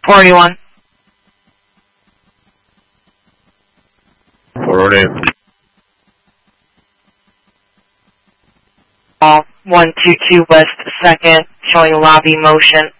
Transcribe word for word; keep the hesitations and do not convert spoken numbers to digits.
forty-one. forty. Call one two two West second, showing lobby motion.